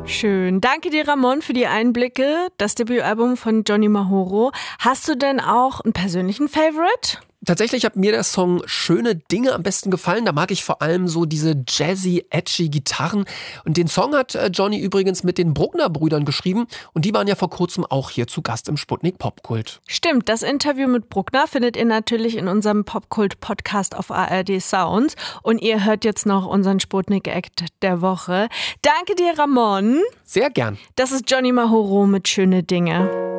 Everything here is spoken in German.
Schön. Danke dir, Ramon, für die Einblicke. Das Debütalbum von Johnny Mahoro. Hast du denn auch einen persönlichen Favorite? Tatsächlich hat mir der Song Schöne Dinge am besten gefallen. Da mag ich vor allem so diese jazzy, edgy Gitarren. Und den Song hat Johnny übrigens mit den Bruckner-Brüdern geschrieben. Und die waren ja vor kurzem auch hier zu Gast im Sputnik Popkult. Stimmt, das Interview mit Bruckner findet ihr natürlich in unserem Popkult-Podcast auf ARD Sounds. Und ihr hört jetzt noch unseren Sputnik-Act der Woche. Danke dir, Ramon. Sehr gern. Das ist Johnny Mahoro mit Schöne Dinge.